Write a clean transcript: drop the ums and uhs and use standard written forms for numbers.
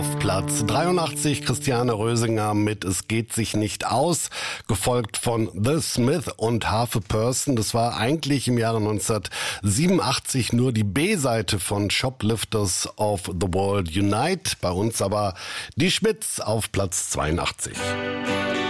auf Platz 83 Christiane Rösinger mit Es geht sich nicht aus, gefolgt von The Smith und Half a Person. Das war eigentlich im Jahre 1987 nur die B-Seite von Shoplifters of the World Unite. Bei uns aber die Schmitz auf Platz 82.